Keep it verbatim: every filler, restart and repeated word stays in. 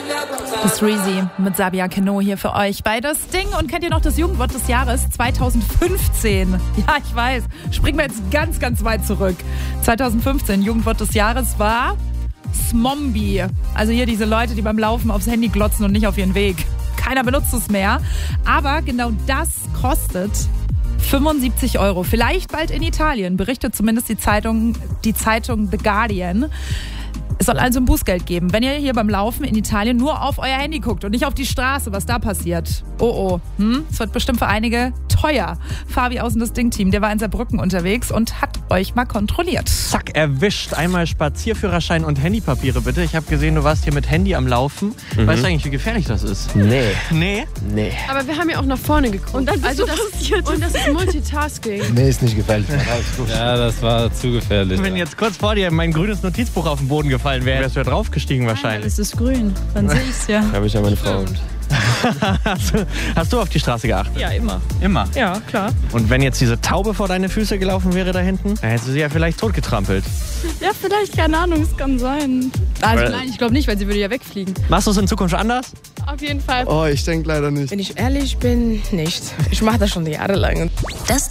Das Reezy mit Sabia Keno hier für euch bei das Ding. Und kennt ihr noch das Jugendwort des Jahres zweitausendfünfzehn? Ja, ich weiß. Springen wir jetzt ganz, ganz weit zurück. zweitausendfünfzehn, Jugendwort des Jahres war Smombi. Also hier diese Leute, die beim Laufen aufs Handy glotzen und nicht auf ihren Weg. Keiner benutzt es mehr. Aber genau das kostet fünfundsiebzig Euro. Vielleicht bald in Italien, berichtet zumindest die Zeitung, die Zeitung The Guardian. Es soll also ein Bußgeld geben, wenn ihr hier beim Laufen in Italien nur auf euer Handy guckt und nicht auf die Straße, was da passiert. Oh oh, hm? Es wird bestimmt für einige teuer. Fabi aus dem Das Ding-Team, der war in Saarbrücken unterwegs und hat euch mal kontrolliert. Zack, erwischt. Einmal Spazierführerschein und Handypapiere bitte. Ich habe gesehen, du warst hier mit Handy am Laufen. Mhm. Weißt du eigentlich, wie gefährlich das ist? Nee. Nee? Nee. Aber wir haben ja auch nach vorne geguckt. Und dann also das, und das ist Multitasking. Nee, ist nicht gefährlich. Ja, das war zu gefährlich. Wenn jetzt kurz vor dir mein grünes Notizbuch auf den Boden gefallen wäre, wärst du ja draufgestiegen wahrscheinlich. Es ist grün, dann sehe ich es ja. Habe ich ja meine Frau. hast, du, hast du auf die Straße geachtet? Ja, immer. Immer? Ja, klar. Und wenn jetzt diese Taube vor deine Füße gelaufen wäre da hinten, dann hättest du sie ja vielleicht totgetrampelt. Ja, vielleicht, keine Ahnung, es kann sein. Also nein, ich glaube nicht, weil sie würde ja wegfliegen. Machst du es in Zukunft anders? Auf jeden Fall. Oh, ich denke leider nicht. Wenn ich ehrlich bin, nicht. Ich mache das schon jahrelang. Das